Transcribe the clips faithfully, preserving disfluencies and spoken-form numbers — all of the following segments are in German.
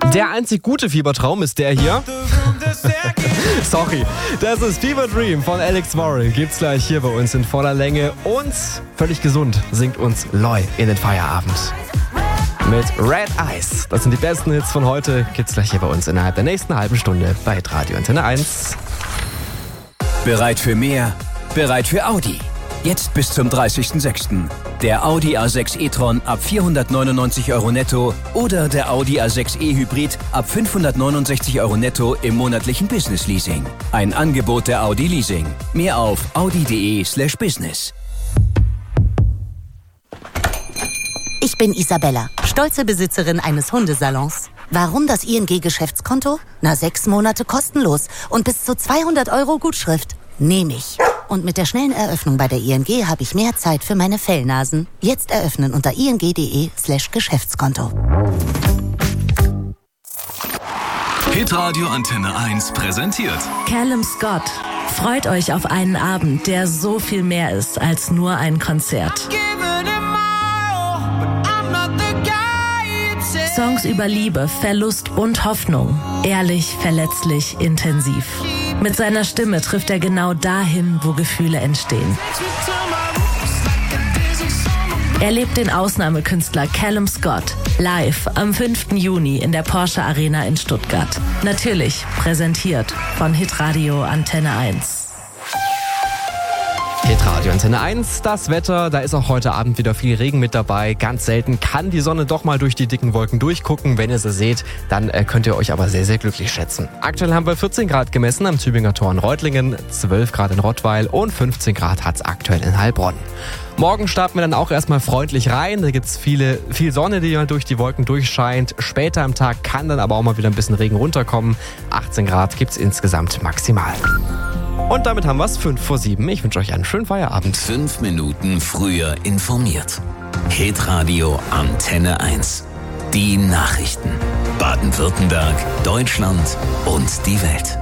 Der einzig gute Fiebertraum ist der hier. Sorry, das ist Fever Dream von Alex Warren. Gibt's gleich hier bei uns in voller Länge. Und völlig gesund singt uns Loy in den Feierabend. Mit Red Eyes. Das sind die besten Hits von heute. Gibt's gleich hier bei uns innerhalb der nächsten halben Stunde bei Radio Antenne eins. Bereit für mehr? Bereit für Audi. Jetzt bis zum dreißigsten sechsten Der Audi A sechs e-tron ab vierhundertneunundneunzig Euro netto oder der Audi A sechs e-Hybrid ab fünfhundertneunundsechzig Euro netto im monatlichen Business Leasing. Ein Angebot der Audi Leasing. Mehr auf audi.de slash business. Ich bin Isabella, stolze Besitzerin eines Hundesalons. Warum das I N G-Geschäftskonto? Na, sechs Monate kostenlos und bis zu zweihundert Euro Gutschrift. Nehme ich. Und mit der schnellen Eröffnung bei der I N G habe ich mehr Zeit für meine Fellnasen. Jetzt eröffnen unter ing.de slash Geschäftskonto. Hitradio Antenne eins präsentiert Callum Scott. Freut euch auf einen Abend, der so viel mehr ist als nur ein Konzert. Songs über Liebe, Verlust und Hoffnung. Ehrlich, verletzlich, intensiv. Mit seiner Stimme trifft er genau dahin, wo Gefühle entstehen. Erlebt den Ausnahmekünstler Callum Scott live am fünften Juni in der Porsche Arena in Stuttgart. Natürlich präsentiert von Hitradio Antenne eins. Hitradio Antenne eins, das Wetter, da ist auch heute Abend wieder viel Regen mit dabei. Ganz selten kann die Sonne doch mal durch die dicken Wolken durchgucken. Wenn ihr sie seht, dann äh, könnt ihr euch aber sehr, sehr glücklich schätzen. Aktuell haben wir vierzehn Grad gemessen am Tübinger Tor in Reutlingen, zwölf Grad in Rottweil und fünfzehn Grad hat es aktuell in Heilbronn. Morgen starten wir dann auch erstmal freundlich rein. Da gibt es viele, viel Sonne, die durch die Wolken durchscheint. Später am Tag kann dann aber auch mal wieder ein bisschen Regen runterkommen. achtzehn Grad gibt es insgesamt maximal. Und damit haben wir es, fünf vor sieben. Ich wünsche euch einen schönen Feierabend. Fünf Minuten früher informiert. Hitradio Antenne eins. Die Nachrichten. Baden-Württemberg, Deutschland und die Welt.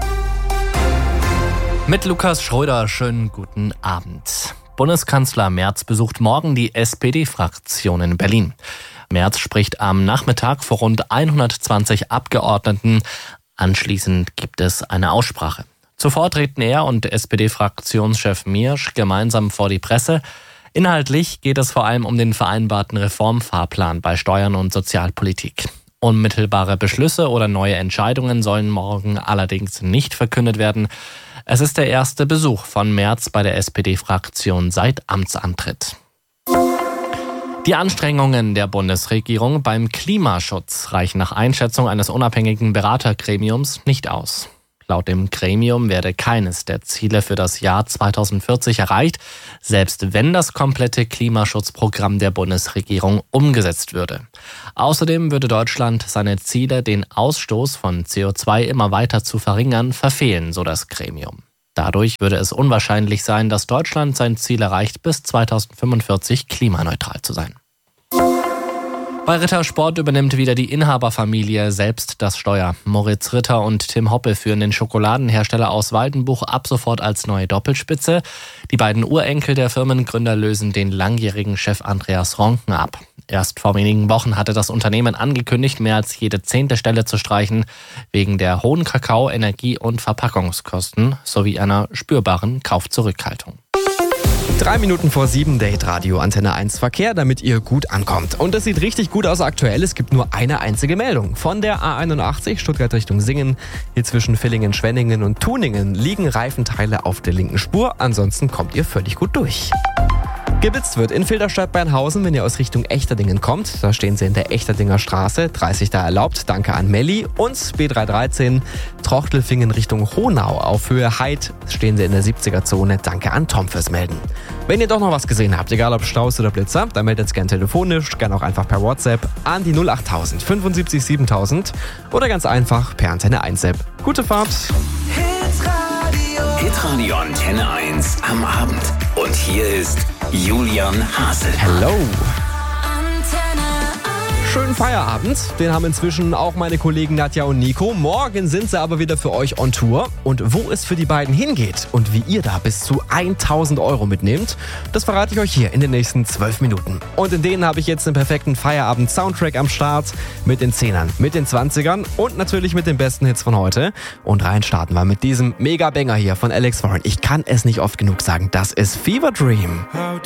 Mit Lukas Schröder, schönen guten Abend. Bundeskanzler Merz besucht morgen die S P D-Fraktion in Berlin. Merz spricht am Nachmittag vor rund hundertzwanzig Abgeordneten. Anschließend gibt es eine Aussprache. Zuvor treten er und S P D-Fraktionschef Miersch gemeinsam vor die Presse. Inhaltlich geht es vor allem um den vereinbarten Reformfahrplan bei Steuern und Sozialpolitik. Unmittelbare Beschlüsse oder neue Entscheidungen sollen morgen allerdings nicht verkündet werden. Es ist der erste Besuch von Merz bei der S P D-Fraktion seit Amtsantritt. Die Anstrengungen der Bundesregierung beim Klimaschutz reichen nach Einschätzung eines unabhängigen Beratergremiums nicht aus. Laut dem Gremium werde keines der Ziele für das Jahr zweitausendvierzig erreicht, selbst wenn das komplette Klimaschutzprogramm der Bundesregierung umgesetzt würde. Außerdem würde Deutschland seine Ziele, den Ausstoß von C O zwei immer weiter zu verringern, verfehlen, so das Gremium. Dadurch würde es unwahrscheinlich sein, dass Deutschland sein Ziel erreicht, bis zweitausendfünfundvierzig klimaneutral zu sein. Bei Ritter Sport übernimmt wieder die Inhaberfamilie selbst das Steuer. Moritz Ritter und Tim Hoppe führen den Schokoladenhersteller aus Waldenbuch ab sofort als neue Doppelspitze. Die beiden Urenkel der Firmengründer lösen den langjährigen Chef Andreas Ronken ab. Erst vor wenigen Wochen hatte das Unternehmen angekündigt, mehr als jede zehnte Stelle zu streichen, wegen der hohen Kakao-, Energie- und Verpackungskosten sowie einer spürbaren Kaufzurückhaltung. Drei Minuten vor sieben, der Hitradio Antenne eins Verkehr, damit ihr gut ankommt. Und es sieht richtig gut aus aktuell. Es gibt nur eine einzige Meldung. Von der A einundachtzig Stuttgart Richtung Singen, hier zwischen Villingen, Schwenningen und Tuningen, liegen Reifenteile auf der linken Spur. Ansonsten kommt ihr völlig gut durch. Geblitzt wird in Filderstadt-Bernhausen, wenn ihr aus Richtung Echterdingen kommt. Da stehen sie in der Echterdinger Straße, dreißig da erlaubt, danke an Melli. Und B dreihundertdreizehn Trochtelfingen Richtung Honau. Auf Höhe Heid stehen sie in der siebziger Zone, danke an Tom fürs Melden. Wenn ihr doch noch was gesehen habt, egal ob Staus oder Blitzer, dann meldet es gerne telefonisch, gerne auch einfach per WhatsApp an die null achttausend fünfundsiebzig siebentausend oder ganz einfach per Antenne eins App. Gute Fahrt! Hitradio Antenne eins am Abend. Und hier ist Julian Hasel. Hello! schönen Feierabend. Den haben inzwischen auch meine Kollegen Nadja und Nico. Morgen sind sie aber wieder für euch on Tour. Und wo es für die beiden hingeht und wie ihr da bis zu tausend Euro mitnehmt, das verrate ich euch hier in den nächsten zwölf Minuten. Und in denen habe ich jetzt den perfekten Feierabend-Soundtrack am Start mit den Zehnern, mit den Zwanzigern und natürlich mit den besten Hits von heute. Und rein starten wir mit diesem Mega-Banger hier von Alex Warren. Ich kann es nicht oft genug sagen, das ist Fever Dream. How